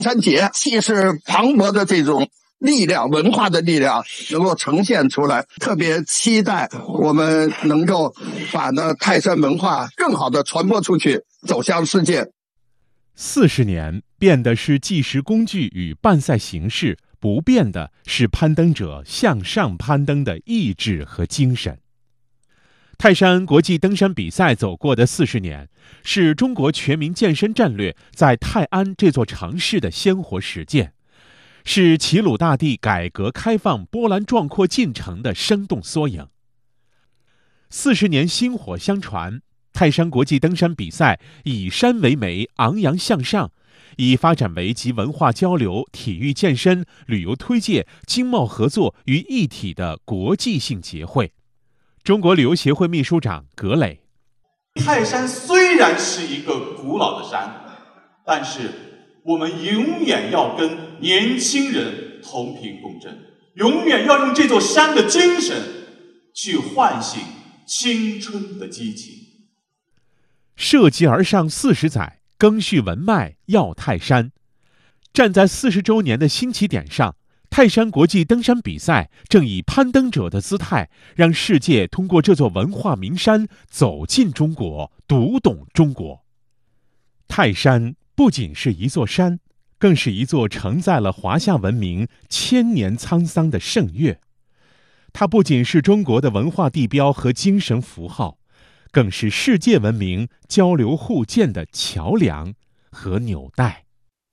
山节既是磅礴的这种力量，文化的力量能够呈现出来，特别期待我们能够把泰山文化更好的传播出去，走向世界。 40年变的是计时工具与办赛形式，不变的是攀登者向上攀登的意志和精神。泰山国际登山比赛走过的40年，是中国全民健身战略在泰安这座城市的鲜活实践，是齐鲁大地改革开放波澜壮阔进程的生动缩影。40年薪火相传，泰山国际登山比赛以山为媒，昂扬向上，以发展为集文化交流、体育健身、旅游推介、经贸合作于一体的国际性节会。中国旅游协会秘书长葛磊： 泰山虽然是一个古老的山，但是我们永远要跟年轻人同频共振，永远要用这座山的精神去唤醒青春的激情。 涉级而上40载，赓续文脉耀泰山。站在40周年的新起点上，泰山国际登山比赛正以攀登者的姿态，让世界通过这座文化名山走进中国，读懂中国。泰山不仅是一座山，更是一座承载了华夏文明千年沧桑的盛岳。它不仅是中国的文化地标和精神符号，更是世界文明交流互鉴的桥梁和纽带。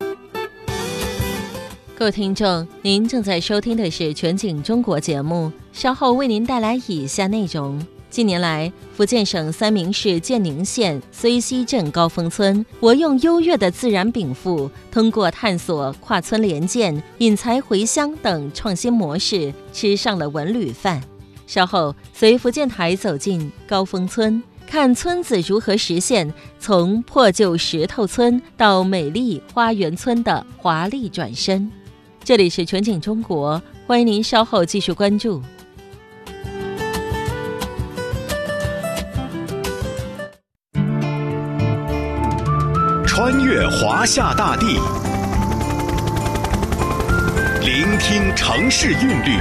各位听众，您正在收听的是全景中国节目，稍后为您带来以下内容。近年来，福建省三明市建宁县睢溪镇高峰村活用优越的自然禀赋，通过探索跨村联建、引才回乡等创新模式，吃上了文旅饭。稍后随福建台走进高峰村，看村子如何实现从破旧石头村到美丽花园村的华丽转身。这里是全景中国，欢迎您稍后继续关注。 穿越华夏大地，聆听城市韵律，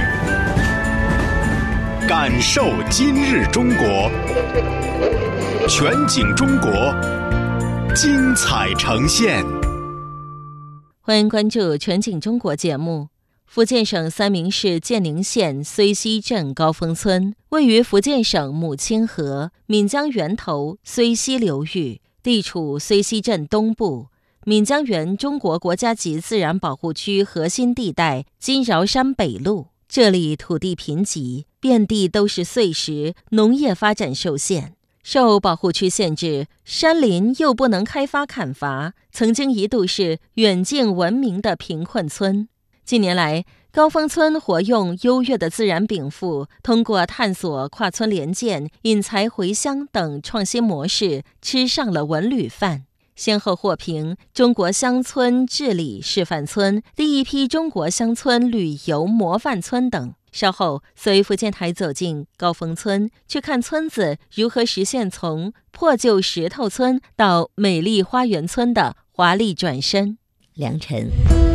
感受今日中国。全景中国，精彩呈现。 欢迎关注全景中国节目。福建省三明市建宁县睢溪镇高峰村位于福建省母亲河闽江源头睢溪流域，地处睢溪镇东部，闽江源中国国家级自然保护区核心地带金饶山北麓。这里土地贫瘠，遍地都是碎石，农业发展受限。受保护区限制，山林又不能开发砍伐，曾经一度是远近闻名的贫困村。近年来，高峰村活用优越的自然禀赋，通过探索跨村联建、引才回乡等创新模式，吃上了文旅饭，先后获评中国乡村治理示范村、第一批中国乡村旅游模范村等。稍后随福建台走进高峰村，去看村子如何实现从破旧石头村到美丽花园村的华丽转身。 良辰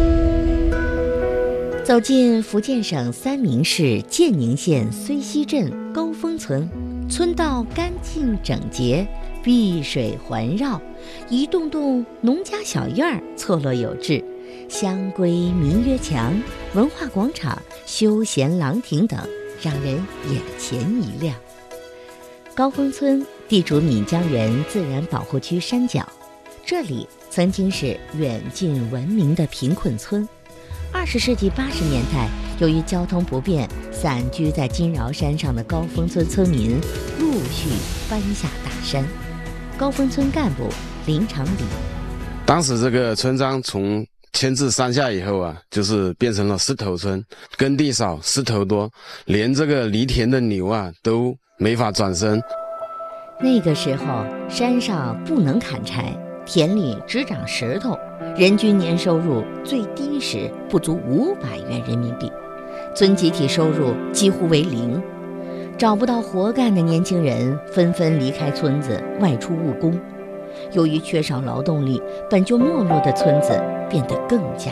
走进福建省三明市建宁县睢溪镇高峰村，村道干净整洁，碧水环绕，一栋栋农家小院儿错落有致，香闺民约墙、文化广场、休闲廊亭等，让人眼前一亮。高峰村地处闽江源自然保护区山脚，这里曾经是远近闻名的贫困村。20世纪80年代，由于交通不便，散居在金饶山上的高峰村村民陆续搬下大山。高峰村干部林长礼： 当时这个村庄从迁至山下以后啊，就是变成了石头村，耕地少，石头多，连这个犁田的牛啊都没法转身。 那个时候山上不能砍柴，田里只长石头，人均年收入最低时不足500元人民币，村集体收入几乎为0。找不到活干的年轻人纷纷离开村子外出务工。 由于缺少劳动力，本就没落的村子变得更加